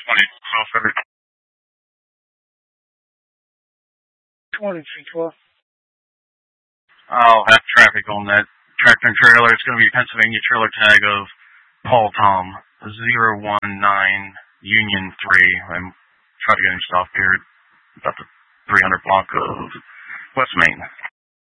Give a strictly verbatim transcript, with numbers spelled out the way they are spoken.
twenty, Sulphur. twenty, three twelve. I'll have traffic on that tractor and trailer. It's going to be Pennsylvania trailer tag of Paul Tom, zero one nine Union three. I'm trying to get him stopped here about the three hundred block of West Main.